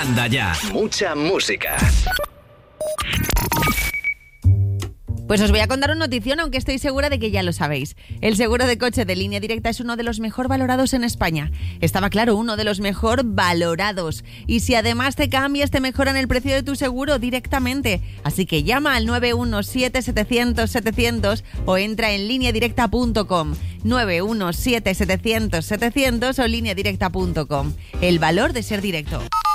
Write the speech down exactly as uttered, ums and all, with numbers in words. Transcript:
Manda Ya. Mucha música. Pues os voy a contar una notición, aunque estoy segura de que ya lo sabéis. El seguro de coche de Línea Directa es uno de los mejor valorados en España. Estaba claro, uno de los mejor valorados. Y si además te cambias, te mejoran el precio de tu seguro directamente. Así que llama al nueve uno siete, setecientos, setecientos o entra en línea directa punto com. nueve uno siete, setecientos, setecientos o línea directa punto com. El valor de ser directo.